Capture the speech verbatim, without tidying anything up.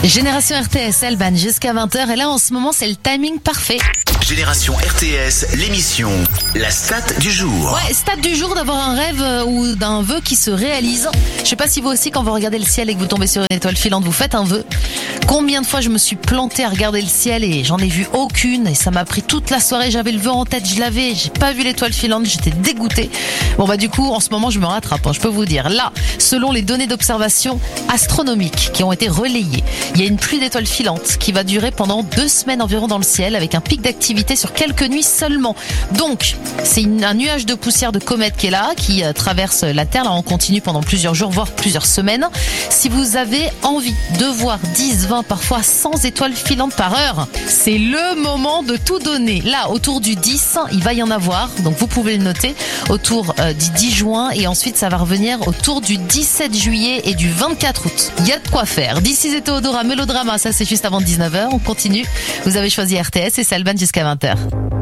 Génération R T S, Alban, jusqu'à vingt heures. Et là, en ce moment, c'est le timing parfait. Génération R T S, l'émission, la stat du jour. Ouais, stat du jour d'avoir un rêve euh, ou d'un vœu qui se réalise. Je sais pas si vous aussi, quand vous regardez le ciel et que vous tombez sur une étoile filante, vous faites un vœu. Combien de fois je me suis plantée à regarder le ciel et j'en ai vu aucune et ça m'a pris toute la soirée. J'avais le vœu en tête, je l'avais, j'ai pas vu l'étoile filante, j'étais dégoûtée. Bon bah du coup, en ce moment, je me rattrape, hein, je peux vous dire. Là, selon les données d'observation astronomiques qui ont été relayées, il y a une pluie d'étoiles filantes qui va durer pendant deux semaines environ dans le ciel avec un pic d'activité sur quelques nuits seulement. Donc, c'est une, un nuage de poussière de comète qui est là, qui euh, traverse la Terre. Là, on continue pendant plusieurs jours, voire plusieurs semaines. Si vous avez envie de voir dix, vingt, parfois cent étoiles filantes par heure, c'est le moment de tout donner. Là, autour du dix, il va y en avoir. Donc, vous pouvez le noter autour euh, du dix juin et ensuite, ça va revenir autour du dix-sept juillet et du vingt-quatre août. Il y a de quoi faire. D'ici, c'est Théodora, Mélodrama. Ça, c'est juste avant dix-neuf heures. On continue. Vous avez choisi R T S et c'est Alban jusqu'à vingt heures.